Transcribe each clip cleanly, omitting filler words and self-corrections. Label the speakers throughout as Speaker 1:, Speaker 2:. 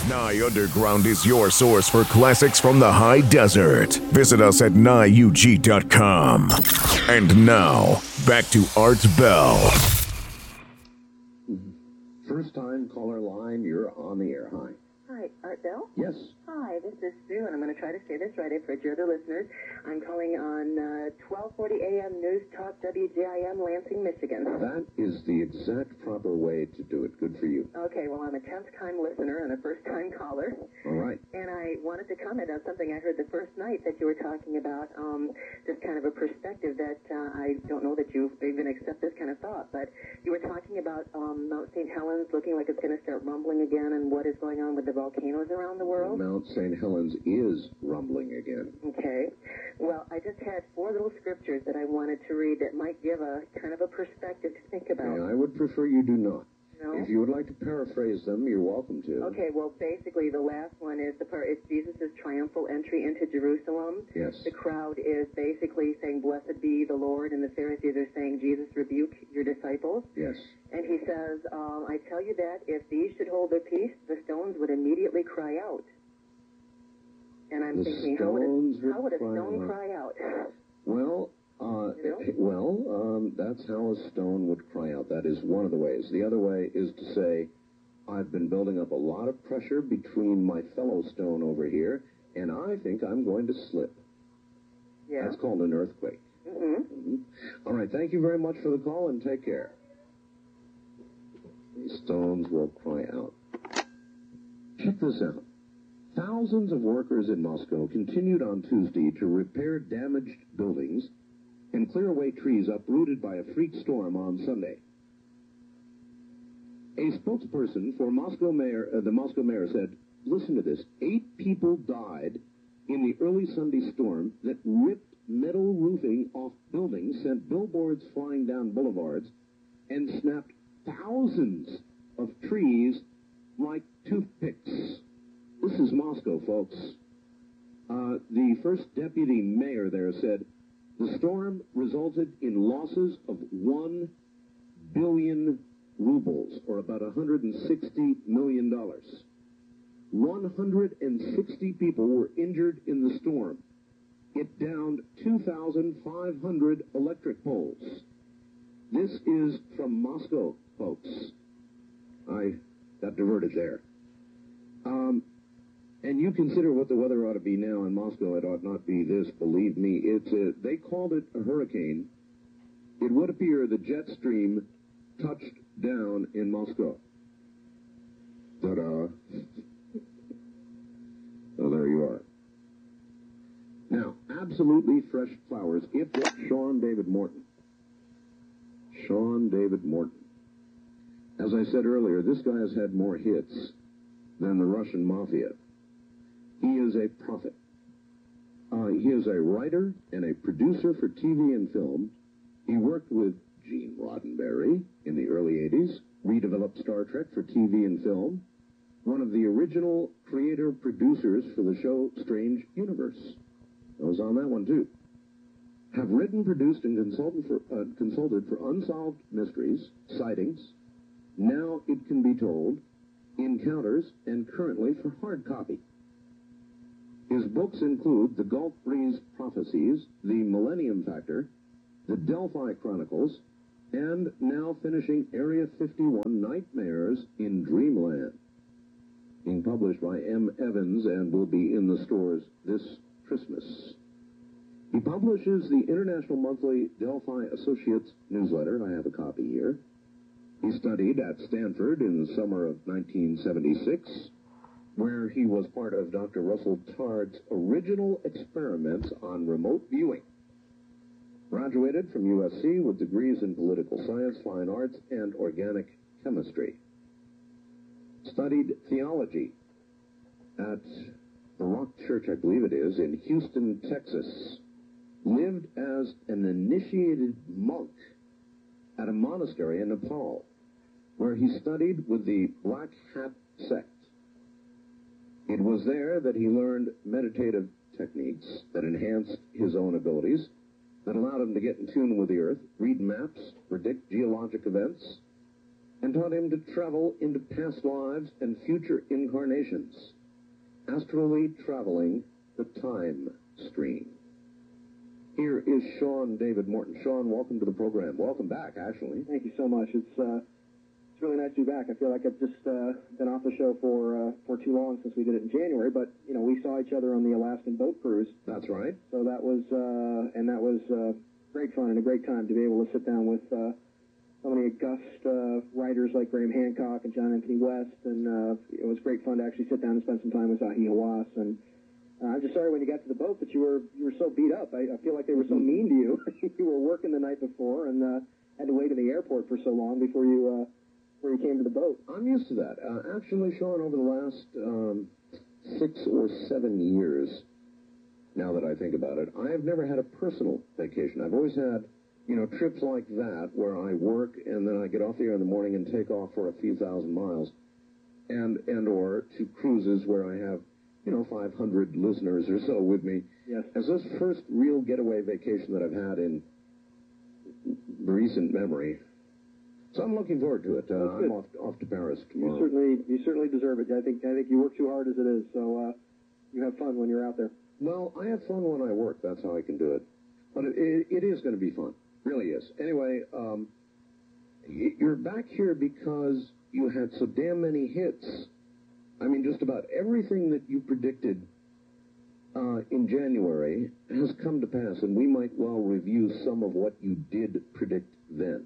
Speaker 1: Nye Underground is your source for classics from the high desert. Visit us at NyeUG.com. And now, back to Art Bell.
Speaker 2: First time caller line, you're on the air. Hi.
Speaker 3: Hi, Art Bell?
Speaker 2: Yes.
Speaker 3: Hi, this is Sue, and I'm going to try to say this right for your other listeners. I'm calling on 1240 a.m. News Talk WJIM, Lansing, Michigan.
Speaker 2: That is the exact proper way to do it. Good for you.
Speaker 3: Okay, well, I'm a 10th-time listener and a first-time caller.
Speaker 2: All right.
Speaker 3: And I wanted to comment on something I heard the first night that you were talking about, just kind of a perspective that I don't know that you even accept this kind of thought, but you were talking about Mount St. Helens looking like it's going to start rumbling again and what is going on with the volcanoes around the world.
Speaker 2: Mount St. Helens is rumbling again.
Speaker 3: Okay. Well, I just had 4 little scriptures that I wanted to read that might give a kind of a perspective to think about.
Speaker 2: Yeah, I would prefer you do not.
Speaker 3: No?
Speaker 2: If you would like to paraphrase them, you're welcome to.
Speaker 3: Okay, well, basically, the last one is it's Jesus' triumphal entry into Jerusalem.
Speaker 2: Yes.
Speaker 3: The crowd is basically saying, "Blessed be the Lord," and the Pharisees are saying, "Jesus, rebuke your disciples."
Speaker 2: Yes.
Speaker 3: And he says, "I tell you that if these should hold their peace, the stones would immediately cry out." And I'm thinking, how would a stone cry out?
Speaker 2: Well, that's how a stone would cry out. That is one of the ways. The other way is to say, I've been building up a lot of pressure between my fellow stone over here, and I think I'm going to slip.
Speaker 3: Yeah.
Speaker 2: That's called an earthquake.
Speaker 3: Mm-hmm.
Speaker 2: Mm-hmm. All right, thank you very much for the call, and take care. These stones will cry out. Check this out. Thousands of workers in Moscow continued on Tuesday to repair damaged buildings and clear away trees uprooted by a freak storm on Sunday. A spokesperson for the Moscow mayor said, listen to this, 8 people died in the early Sunday storm that ripped metal roofing off buildings, sent billboards flying down boulevards, and snapped thousands of trees like toothpicks. This is Moscow, folks. The first deputy mayor there said, the storm resulted in losses of 1 billion rubles, or about $160 million. 160 people were injured in the storm. It downed 2,500 electric poles. This is from Moscow, folks. I got diverted there. And you consider what the weather ought to be now in Moscow. It ought not be this, believe me. They called it a hurricane. It would appear the jet stream touched down in Moscow. Ta-da. So there you are. Now, absolutely fresh flowers. If it's Sean David Morton. Sean David Morton. As I said earlier, this guy has had more hits than the Russian mafia. He is a prophet. He is a writer and a producer for TV and film. He worked with Gene Roddenberry in the early 80s, redeveloped Star Trek for TV and film, one of the original creator-producers for the show Strange Universe. I was on that one, too. Have written, produced, and consulted for unsolved mysteries, sightings, now it can be told, encounters, and currently for hard copy. His books include The Gulf Breeze Prophecies, The Millennium Factor, The Delphi Chronicles, and now finishing Area 51 Nightmares in Dreamland. Being published by M. Evans and will be in the stores this Christmas. He publishes the International Monthly Delphi Associates newsletter. I have a copy here. He studied at Stanford in the summer of 1976, where he was part of Dr. Russell Tard's original experiments on remote viewing. Graduated from USC with degrees in political science, fine arts, and organic chemistry. Studied theology at the Rock Church, I believe it is, in Houston, Texas. Lived as an initiated monk at a monastery in Nepal, where he studied with the Black Hat sect. It was there that he learned meditative techniques that enhanced his own abilities, that allowed him to get in tune with the earth, read maps, predict geologic events, and taught him to travel into past lives and future incarnations, astrally traveling the time stream. Here is Sean David Morton. Sean, welcome to the program. Welcome back, actually.
Speaker 4: Thank you so much. It's really nice to be back. I feel like I've just been off the show for too long since we did it in January, but, you know, we saw each other on the Alaskan boat cruise.
Speaker 2: That's right.
Speaker 4: So that was great fun and a great time to be able to sit down with so many august writers like Graham Hancock and John Anthony West, and it was great fun to actually sit down and spend some time with Zahi Hawass. And I'm just sorry when you got to the boat that you were so beat up. I feel like they were so mean to you. You were working the night before and had to wait in the airport for so long before you came to the boat.
Speaker 2: I'm used to that. Actually, Sean, over the last 6 or 7 years, now that I think about it, I have never had a personal vacation. I've always had, you know, trips like that where I work and then I get off the air in the morning and take off for a few thousand miles, and or to cruises where I have, you know, 500 listeners or so with me.
Speaker 4: Yes.
Speaker 2: As this first real getaway vacation that I've had in recent memory. So I'm looking forward to it. I'm off to Paris tomorrow.
Speaker 4: You certainly deserve it. I think you work too hard as it is, so you have fun when you're out there.
Speaker 2: Well, I have fun when I work. That's how I can do it. But it is going to be fun. Really is. Anyway, you're back here because you had so damn many hits. I mean, just about everything that you predicted in January has come to pass, and we might well review some of what you did predict then.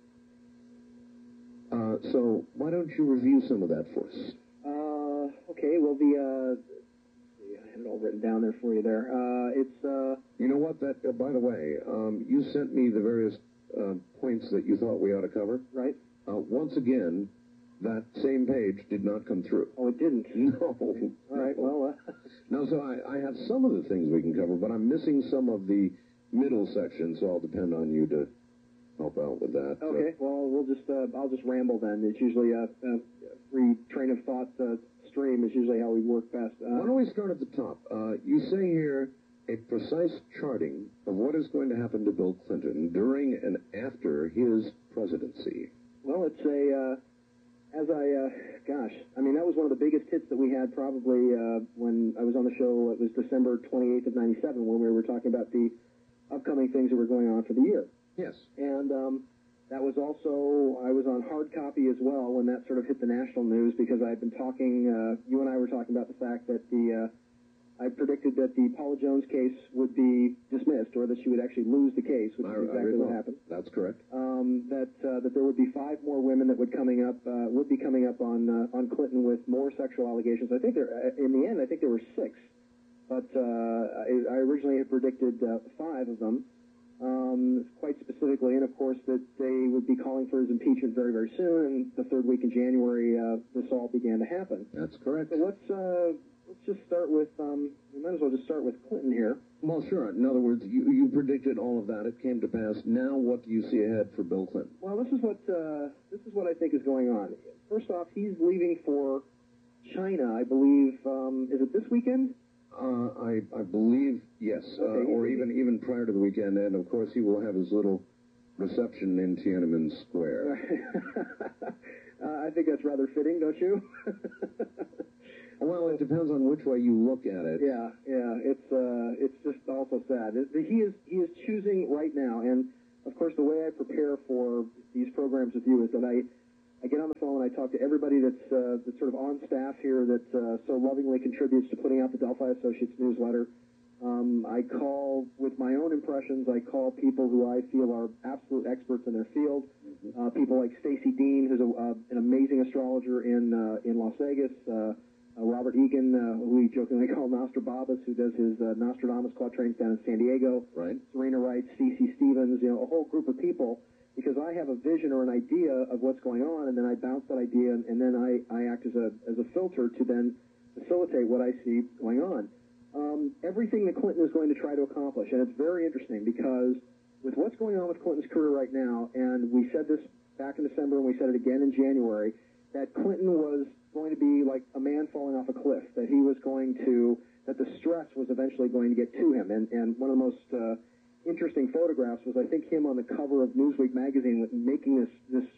Speaker 2: So why don't you review some of that for us?
Speaker 4: Okay, well, I had it all written down there for you there.
Speaker 2: You know what? That by the way, you sent me the various points that you thought we ought to cover.
Speaker 4: Right.
Speaker 2: Once again, that same page did not come through.
Speaker 4: Oh, it didn't?
Speaker 2: No.
Speaker 4: All right, well...
Speaker 2: No, so I have some of the things we can cover, but I'm missing some of the middle section, so I'll depend on you to help out with that.
Speaker 4: Okay, well, I'll just ramble then. It's usually a free train of thought stream is usually how we work best.
Speaker 2: Why don't we start at the top? You say here a precise charting of what is going to happen to Bill Clinton during and after his presidency.
Speaker 4: Well, it's I mean, that was one of the biggest hits that we had probably when I was on the show. It was December 28th of 97 when we were talking about the upcoming things that were going on for the year.
Speaker 2: Yes.
Speaker 4: And that was also, I was on hard copy as well when that sort of hit the national news because I had been talking, you and I were talking about the fact that I predicted that the Paula Jones case would be dismissed or that she would actually lose the case, which is exactly what happened.
Speaker 2: That's correct.
Speaker 4: That there would be 5 more women that would be coming up on Clinton with more sexual allegations. I think in the end, I think there were 6. But I originally had predicted 5 of them. Quite specifically, and of course that they would be calling for his impeachment very, very soon, and the 3rd week in January, this all began to happen.
Speaker 2: That's correct.
Speaker 4: So let's just start with, we might as well just start with Clinton here.
Speaker 2: Well, sure. In other words, you predicted all of that. It came to pass. Now what do you see ahead for Bill Clinton?
Speaker 4: Well, this is what I think is going on. First off, he's leaving for China, I believe, is it this weekend?
Speaker 2: I believe, yes,
Speaker 4: Okay.
Speaker 2: Or even prior to the weekend, and of course he will have his little reception in Tiananmen Square.
Speaker 4: I think that's rather fitting, don't you?
Speaker 2: Well, it depends on which way you look at it.
Speaker 4: Yeah, it's just also sad. He is choosing right now, and of course the way I prepare for these programs with you is that I get on the phone and I talk to everybody that's sort of on staff here that so lovingly contributes to putting out the Delphi Associates newsletter. I call, with my own impressions, I call people who I feel are absolute experts in their field. People like Stacy Dean, who's an amazing astrologer in Las Vegas. Robert Egan, who we jokingly call Nostrababus, who does his Nostradamus quatrains down in San Diego.
Speaker 2: Right.
Speaker 4: Serena Wright, C.C. Stevens, a whole group of people. Because I have a vision or an idea of what's going on, and then I bounce that idea, and then I act as a filter to then facilitate what I see going on. Everything that Clinton is going to try to accomplish, and it's very interesting because with what's going on with Clinton's career right now, and we said this back in December and we said it again in January, that Clinton was going to be like a man falling off a cliff, that the stress was eventually going to get to him, and one of the most interesting photographs was, I think, him on the cover of Newsweek magazine with making this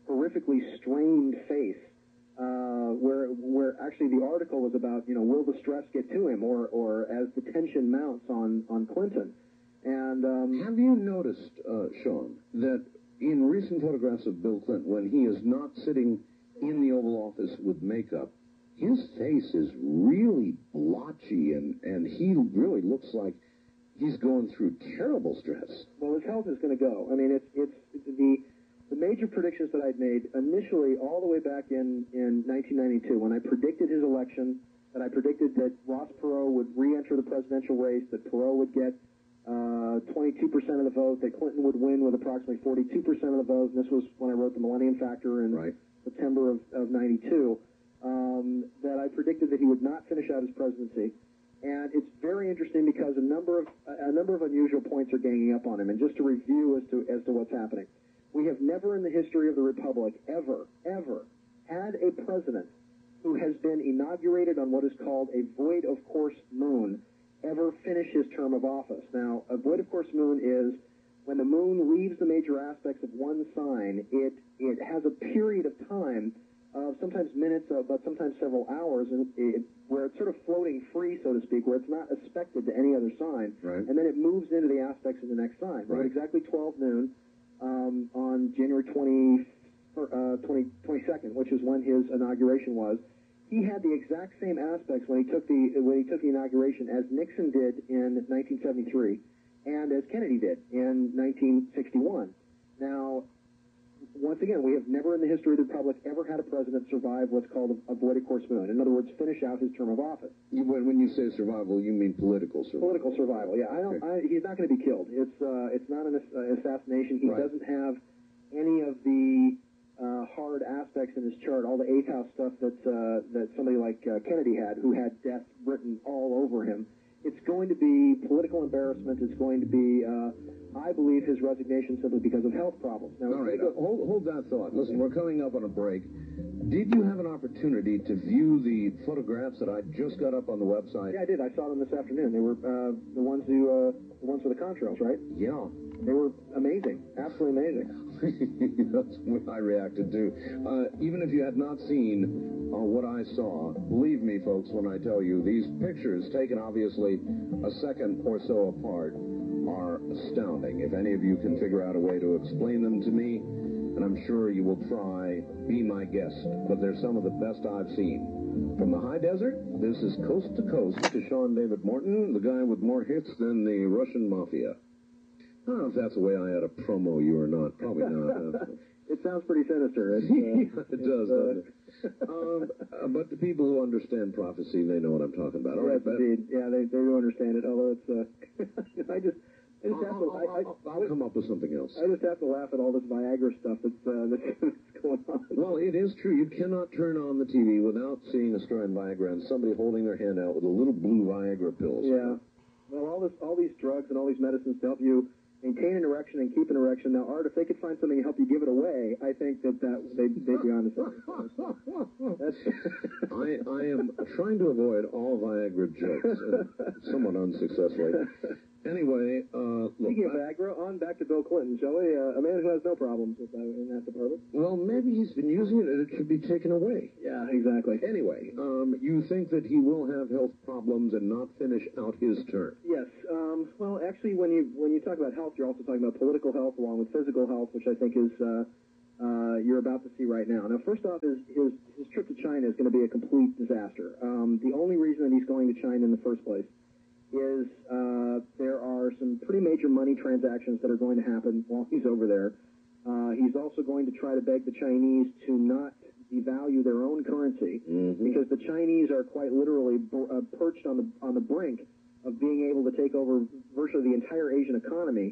Speaker 4: horrifically strained face, where actually the article was about, will the stress get to him, or as the tension mounts on Clinton. And
Speaker 2: have you noticed, Sean, that in recent photographs of Bill Clinton, when he is not sitting in the Oval Office with makeup, his face is really blotchy, and he really looks like he's going through terrible stress.
Speaker 4: Well, his health is going to go. I mean, it's the major predictions that I'd made initially, all the way back in 1992, when I predicted his election, that I predicted that Ross Perot would re-enter the presidential race, that Perot would get 22% of the vote, that Clinton would win with approximately 42% of the vote. And this was when I wrote The Millennium Factor in September of 92. That I predicted that he would not finish out his presidency. And it's very interesting because a number of unusual points are ganging up on him. And just to review as to what's happening, we have never in the history of the Republic ever had a president who has been inaugurated on what is called a void of course moon ever finish his term of office. Now, a void of course moon is when the moon leaves the major aspects of one sign. It has a period of time of sometimes minutes, but sometimes several hours, where it's sort of floating free, so to speak, where it's not aspected to any other sign, and then it moves into the aspects of the next sign. Right. Exactly 12 noon on January 22nd, which is when his inauguration was. He had the exact same aspects when he took the inauguration as Nixon did in 1973, and as Kennedy did in 1961. Now, once again, we have never in the history of the Republic ever had a president survive what's called a void of course moon. In other words, finish out his term of office.
Speaker 2: When you say survival, you mean political survival?
Speaker 4: Political survival, yeah. He's not going to be killed. It's not an assassination. He doesn't have any of the hard aspects in his chart, all the 8th house stuff that somebody like Kennedy had, who had death written all over him. It's going to be political embarrassment. It's going to be, I believe, his resignation simply because of health problems. Now,
Speaker 2: all right, hold that thought. Listen, we're coming up on a break. Did you have an opportunity to view the photographs that I just got up on the website?
Speaker 4: Yeah, I did. I saw them this afternoon. They were the ones for the contrails, right?
Speaker 2: Yeah.
Speaker 4: They were amazing. Absolutely amazing.
Speaker 2: That's what I reacted to. Even if you had not seen what I saw, believe me, folks, when I tell you, these pictures, taken obviously a second or so apart, are astounding. If any of you can figure out a way to explain them to me, and I'm sure you will try, be my guest. But they're some of the best I've seen. From the high desert, this is Coast to Coast to Sean David Morton, the guy with more hits than the Russian Mafia. I don't know if that's the way I had to promo you or not. Probably not.
Speaker 4: It sounds pretty sinister.
Speaker 2: It does, doesn't it? But the people who understand prophecy, they know what I'm talking about.
Speaker 4: Yes, indeed. Yeah, they do understand it, although it's...
Speaker 2: I'll come up with something else.
Speaker 4: I just have to laugh at all this Viagra stuff that's going on.
Speaker 2: Well, it is true. You cannot turn on the TV without seeing a story on Viagra and somebody holding their hand out with a little blue Viagra pills.
Speaker 4: Yeah. Well, all these drugs and all these medicines to help you maintain an erection and keep an erection. Now, Art, if they could find something to help you give it away, I think they'd be on to something.
Speaker 2: I am trying to avoid all Viagra jokes, somewhat unsuccessfully. Anyway, look.
Speaker 4: Speaking of Viagra, on back to Bill Clinton, shall we? A man who has no problems with in that department.
Speaker 2: Well, maybe he's been using it and it should be taken away.
Speaker 4: Yeah, exactly.
Speaker 2: Anyway, you think that he will have health problems and not finish out his term?
Speaker 4: Yes. Well, actually, when you talk about health, you're also talking about political health along with physical health, which I think is you're about to see right now. Now, first off, his trip to China is going to be a complete disaster. The only reason that he's going to China in the first place is there are some pretty major money transactions that are going to happen while he's over there. He's also going to try to beg the Chinese to not devalue their own currency, because the Chinese are quite literally perched on the brink of being able to take over virtually the entire Asian economy,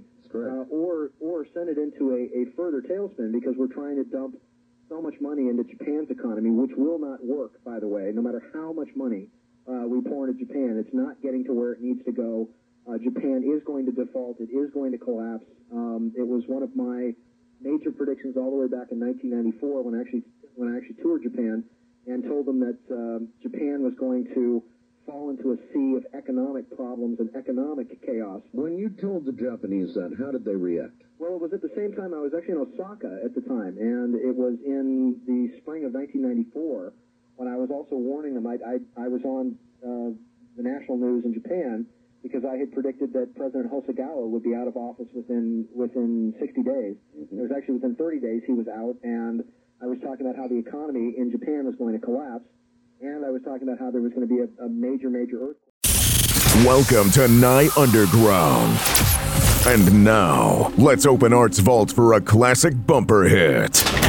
Speaker 4: or send it into a further tailspin, because we're trying to dump so much money into Japan's economy, which will not work, by the way, no matter how much money we pour into Japan. It's not getting to where it needs to go. Japan is going to default. It is going to collapse. It was one of my major predictions all the way back in 1994 when I actually toured Japan and told them that Japan was going to fall into a sea of economic problems and economic chaos.
Speaker 2: When you told the Japanese that, how did they react?
Speaker 4: Well, it was at the same time. I was actually in Osaka at the time, and it was in the spring of 1994 when I was also warning them. I was on the national news in Japan because I had predicted that President Hosogawa would be out of office within 60 days. It was actually within 30 days he was out, and I was talking about how the economy in Japan was going to collapse, and I was talking about how there was going to be a major earthquake.
Speaker 1: Welcome to Nye Underground. And now, let's open Art's vault for a classic bumper hit.